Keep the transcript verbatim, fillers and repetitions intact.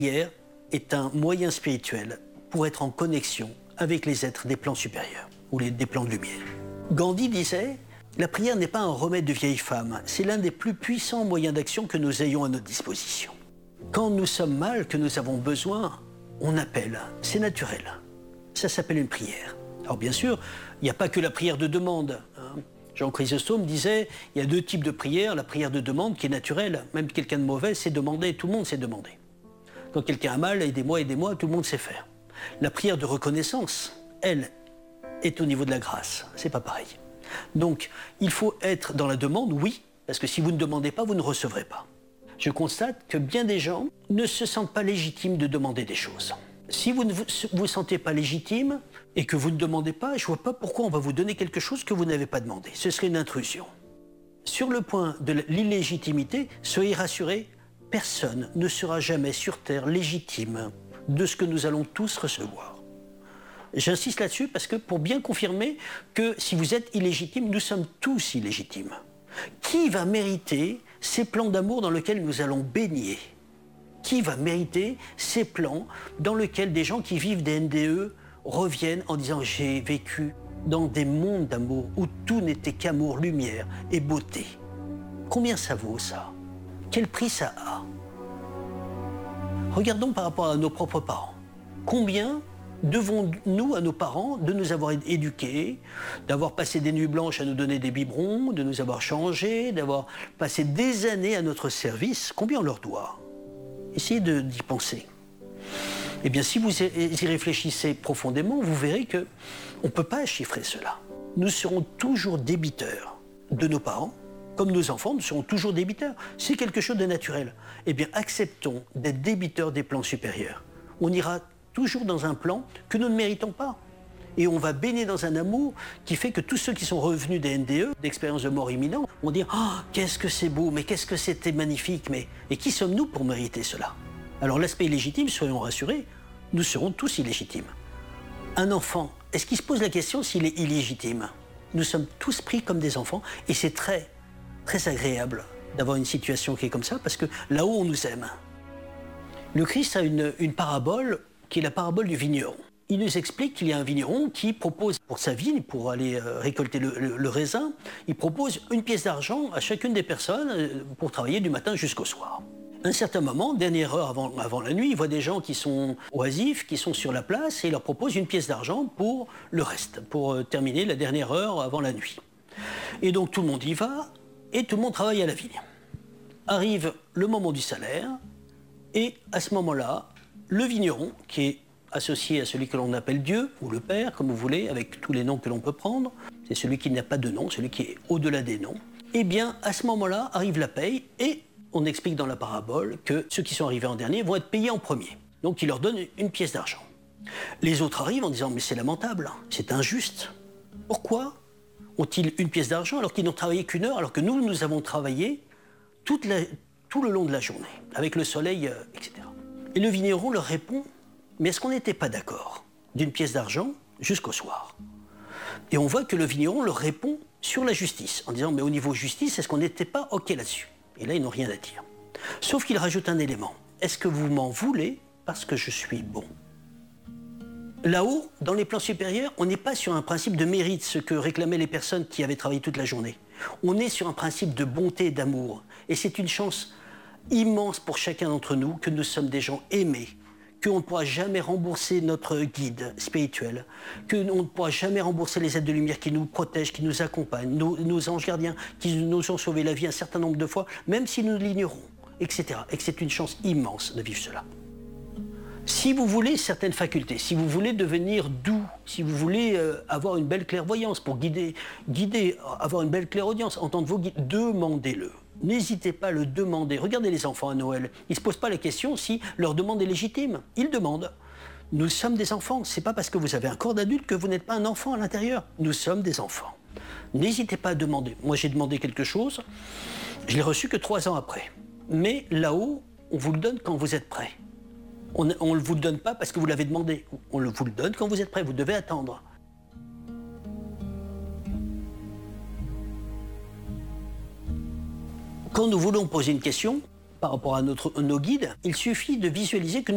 La prière est un moyen spirituel pour être en connexion avec les êtres des plans supérieurs ou les, des plans de lumière. Gandhi disait « La prière n'est pas un remède de vieille femme, c'est l'un des plus puissants moyens d'action que nous ayons à notre disposition. Quand nous sommes mal, que nous avons besoin, on appelle, c'est naturel. Ça s'appelle une prière. Alors bien sûr, il n'y a pas que la prière de demande. Hein. Jean Chrysostome disait, il y a deux types de prières, la prière de demande qui est naturelle. Même quelqu'un de mauvais sait demander, tout le monde sait demander. Quand quelqu'un a mal, aidez-moi, aidez-moi, tout le monde sait faire. La prière de reconnaissance, elle, est au niveau de la grâce. C'est pas pareil. Donc, il faut être dans la demande, oui, parce que si vous ne demandez pas, vous ne recevrez pas. Je constate que bien des gens ne se sentent pas légitimes de demander des choses. Si vous ne vous, vous sentez pas légitime et que vous ne demandez pas, je ne vois pas pourquoi on va vous donner quelque chose que vous n'avez pas demandé. Ce serait une intrusion. Sur le point de l'illégitimité, soyez rassurés, personne ne sera jamais sur Terre légitime de ce que nous allons tous recevoir. J'insiste là-dessus parce que pour bien confirmer que si vous êtes illégitime, nous sommes tous illégitimes. Qui va mériter ces plans d'amour dans lesquels nous allons baigner? Qui va mériter ces plans dans lesquels des gens qui vivent des N D E reviennent en disant « J'ai vécu dans des mondes d'amour où tout n'était qu'amour, lumière et beauté ». Combien ça vaut ça? Quel prix ça a? Regardons par rapport à nos propres parents. Combien devons-nous à nos parents de nous avoir éduqués, d'avoir passé des nuits blanches à nous donner des biberons, de nous avoir changés, d'avoir passé des années à notre service? Combien on leur doit? Essayez d'y penser. Eh bien, si vous y réfléchissez profondément, vous verrez qu'on ne peut pas chiffrer cela. Nous serons toujours débiteurs de nos parents. Comme nos enfants, nous serons toujours débiteurs. C'est quelque chose de naturel. Eh bien, acceptons d'être débiteurs des plans supérieurs. On ira toujours dans un plan que nous ne méritons pas. Et on va baigner dans un amour qui fait que tous ceux qui sont revenus des N D E, d'expériences de mort imminente, vont dire « Ah, oh, qu'est-ce que c'est beau, mais qu'est-ce que c'était magnifique, mais... » Et qui sommes-nous pour mériter cela? Alors l'aspect illégitime, soyons rassurés, nous serons tous illégitimes. Un enfant, est-ce qu'il se pose la question s'il est illégitime? Nous sommes tous pris comme des enfants et c'est très... très agréable d'avoir une situation qui est comme ça, parce que là-haut, on nous aime. Le Christ a une, une parabole qui est la parabole du vigneron. Il nous explique qu'il y a un vigneron qui propose pour sa vigne, pour aller euh, récolter le, le, le raisin, il propose une pièce d'argent à chacune des personnes euh, pour travailler du matin jusqu'au soir. À un certain moment, dernière heure avant, avant la nuit, il voit des gens qui sont oisifs, qui sont sur la place, et il leur propose une pièce d'argent pour le reste, pour euh, terminer la dernière heure avant la nuit. Et donc tout le monde y va, et tout le monde travaille à la vigne. Arrive le moment du salaire, et à ce moment-là, le vigneron, qui est associé à celui que l'on appelle Dieu, ou le Père, comme vous voulez, avec tous les noms que l'on peut prendre, c'est celui qui n'a pas de nom, celui qui est au-delà des noms, eh bien, à ce moment-là, arrive la paye, et on explique dans la parabole que ceux qui sont arrivés en dernier vont être payés en premier. Donc il leur donne une pièce d'argent. Les autres arrivent en disant « Mais c'est lamentable, c'est injuste. Pourquoi ont-ils une pièce d'argent alors qu'ils n'ont travaillé qu'une heure, alors que nous, nous avons travaillé toute la, tout le long de la journée, avec le soleil, euh, et cetera » Et le vigneron leur répond « Mais est-ce qu'on n'était pas d'accord d'une pièce d'argent jusqu'au soir ?» Et on voit que le vigneron leur répond sur la justice, en disant « Mais au niveau justice, est-ce qu'on n'était pas OK là-dessus ?» Et là, ils n'ont rien à dire. Sauf qu'il rajoute un élément. « Est-ce que vous m'en voulez parce que je suis bon ?» Là-haut, dans les plans supérieurs, on n'est pas sur un principe de mérite, ce que réclamaient les personnes qui avaient travaillé toute la journée. On est sur un principe de bonté et d'amour. Et c'est une chance immense pour chacun d'entre nous que nous sommes des gens aimés, qu'on ne pourra jamais rembourser notre guide spirituel, qu'on ne pourra jamais rembourser les êtres de lumière qui nous protègent, qui nous accompagnent, nos, nos anges gardiens qui nous ont sauvé la vie un certain nombre de fois, même si nous l'ignorons, et cetera. Et que c'est une chance immense de vivre cela. Si vous voulez certaines facultés, si vous voulez devenir doux, si vous voulez euh, avoir une belle clairvoyance pour guider, guider, avoir une belle clairaudience, entendre vos guides, demandez-le. N'hésitez pas à le demander. Regardez les enfants à Noël. Ils ne se posent pas la question si leur demande est légitime. Ils demandent. Nous sommes des enfants. Ce n'est pas parce que vous avez un corps d'adulte que vous n'êtes pas un enfant à l'intérieur. Nous sommes des enfants. N'hésitez pas à demander. Moi, j'ai demandé quelque chose. Je ne l'ai reçu que trois ans après. Mais là-haut, on vous le donne quand vous êtes prêt. On ne vous le donne pas parce que vous l'avez demandé. On le, vous le donne quand vous êtes prêt. Vous devez attendre. Quand nous voulons poser une question par rapport à notre, nos guides, il suffit de visualiser que nous